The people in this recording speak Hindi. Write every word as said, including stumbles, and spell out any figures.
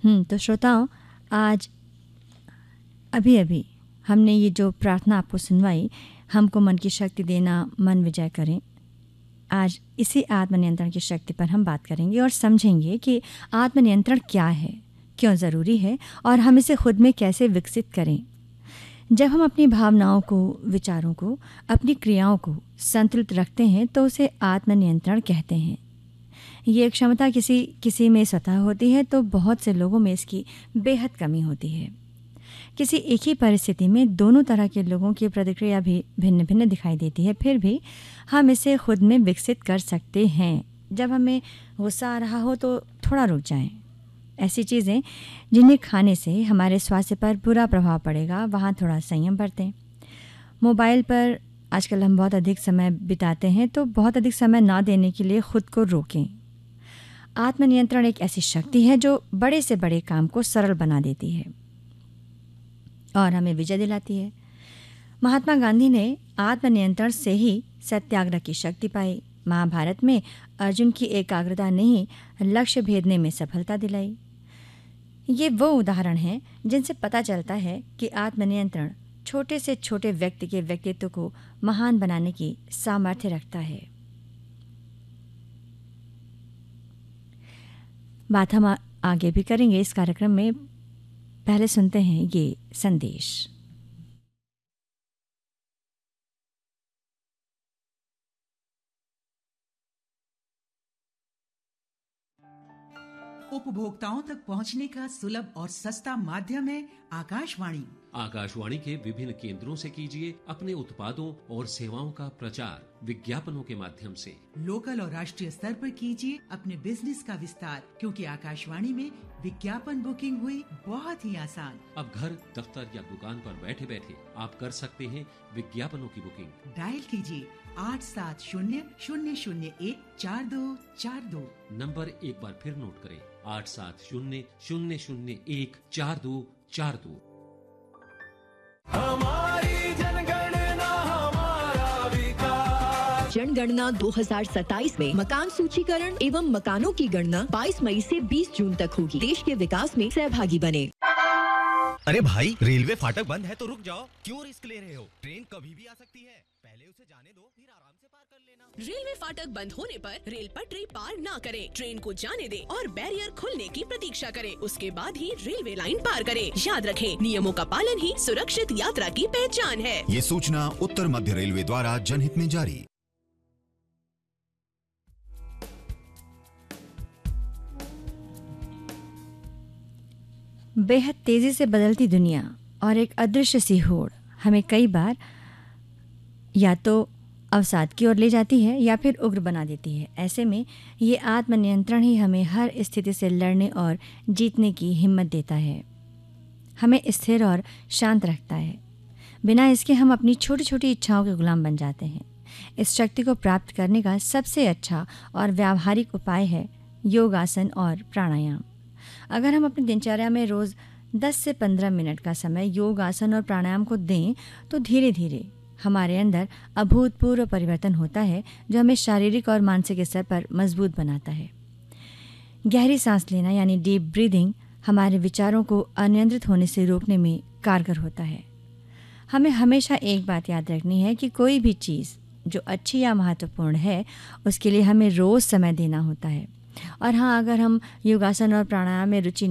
हम्म तो श्रोताओं, आज अभी अभी हमने ये जो प्रार्थना आपको सुनवाई, हमको मन की शक्ति देना, मन विजय करें, आज इसी आत्मनियंत्रण की शक्ति पर हम बात करेंगे और समझेंगे कि आत्मनियंत्रण क्या है, क्यों ज़रूरी है और हम इसे खुद में कैसे विकसित करें। जब हम अपनी भावनाओं को, विचारों को, अपनी क्रियाओं को संतुलित रखते हैं तो उसे आत्मनियंत्रण कहते हैं। ये क्षमता किसी किसी में स्वतः होती है तो बहुत से लोगों में इसकी बेहद कमी होती है। किसी एक ही परिस्थिति में दोनों तरह के लोगों की प्रतिक्रिया भी भिन्न भिन्न दिखाई देती है, फिर भी हम इसे खुद में विकसित कर सकते हैं। जब हमें गुस्सा आ रहा हो तो थोड़ा रुक जाएं। ऐसी चीज़ें जिन्हें खाने से हमारे स्वास्थ्य पर बुरा प्रभाव पड़ेगा, वहाँ थोड़ा संयम बरतें। मोबाइल पर आजकल हम बहुत अधिक समय बिताते हैं, तो बहुत अधिक समय ना देने के लिए खुद को रोकें। आत्मनियंत्रण एक ऐसी शक्ति है जो बड़े से बड़े काम को सरल बना देती है और हमें विजय दिलाती है। महात्मा गांधी ने आत्मनियंत्रण से ही सत्याग्रह की शक्ति पाई। महाभारत में अर्जुन की एकाग्रता ने ही लक्ष्य भेदने में सफलता दिलाई। ये वो उदाहरण हैं जिनसे पता चलता है कि आत्मनियंत्रण छोटे से छोटे व्यक्ति के व्यक्तित्व को महान बनाने की सामर्थ्य रखता है। बात हम आगे भी करेंगे इस कार्यक्रम में। पहले सुनते हैं ये संदेश। उपभोक्ताओं तक पहुंचने का सुलभ और सस्ता माध्यम है आकाशवाणी। आकाशवाणी के विभिन्न केंद्रों से कीजिए अपने उत्पादों और सेवाओं का प्रचार विज्ञापनों के माध्यम से। लोकल और राष्ट्रीय स्तर पर कीजिए अपने बिजनेस का विस्तार, क्योंकि आकाशवाणी में विज्ञापन बुकिंग हुई बहुत ही आसान। अब घर, दफ्तर या दुकान पर बैठे बैठे आप कर सकते हैं विज्ञापनों की बुकिंग। डायल कीजिए आठ सात शून्य शून्य शून्य एक चार दो चार दो। नंबर एक बार फिर नोट करें, आठ सात शून्य शून्य शून्य एक चार दो चार दो। हमारी जनगणना हमारा विकास। जनगणना दो हज़ार सत्ताईस में मकान सूचीकरण एवं मकानों की गणना बाईस मई से बीस जून तक होगी। देश के विकास में सहभागी बने। अरे भाई, रेलवे फाटक बंद है तो रुक जाओ, क्यों रिस्क ले रहे हो? ट्रेन कभी भी आ सकती है, पहले उसे जाने दो, फिर आराम से पार कर लेना। रेलवे फाटक बंद होने पर रेल पटरी पार ना करें, ट्रेन को जाने दें और बैरियर खुलने की प्रतीक्षा करें, उसके बाद ही रेलवे लाइन पार करें। याद रखें, नियमों का पालन ही सुरक्षित यात्रा की पहचान है। ये सूचना उत्तर मध्य रेलवे द्वारा जनहित में जारी। बेहद तेज़ी से बदलती दुनिया और एक अदृश्य सी होड़ हमें कई बार या तो अवसाद की ओर ले जाती है या फिर उग्र बना देती है। ऐसे में ये आत्मनियंत्रण ही हमें हर स्थिति से लड़ने और जीतने की हिम्मत देता है, हमें स्थिर और शांत रखता है। बिना इसके हम अपनी छोटी छोटी इच्छाओं के गुलाम बन जाते हैं। इस शक्ति को प्राप्त करने का सबसे अच्छा और व्यावहारिक उपाय है योगासन और प्राणायाम। अगर हम अपनी दिनचर्या में रोज़ दस से पंद्रह मिनट का समय योग आसन और प्राणायाम को दें तो धीरे धीरे हमारे अंदर अभूतपूर्व परिवर्तन होता है, जो हमें शारीरिक और मानसिक स्तर पर मजबूत बनाता है। गहरी सांस लेना यानी डीप ब्रीदिंग हमारे विचारों को अनियंत्रित होने से रोकने में कारगर होता है। हमें हमेशा एक बात याद रखनी है कि कोई भी चीज़ जो अच्छी या महत्वपूर्ण है उसके लिए हमें रोज़ समय देना होता है। और हाँ, अगर हम योगासन और प्राणायाम में रुचि